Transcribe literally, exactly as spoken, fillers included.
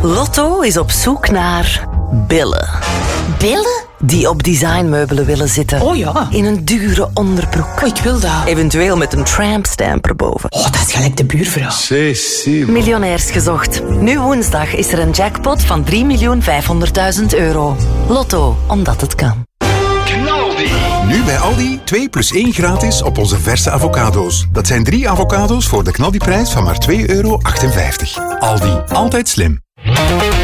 Lotto is op zoek naar billen. Billen? Die op designmeubelen willen zitten. Oh ja. In een dure onderbroek. Oh, ik wil dat. Eventueel met een trampstamp erboven. Oh, dat is gelijk de buurvrouw. Cecile. Miljonairs gezocht. Nu woensdag is er een jackpot van drie miljoen vijfhonderdduizend euro. Lotto, omdat het kan. Knaldi. Nu bij Aldi twee plus één gratis op onze verse avocado's. Dat zijn drie avocado's voor de knaldiprijs van maar twee euro achtenvijftig. Aldi, altijd slim.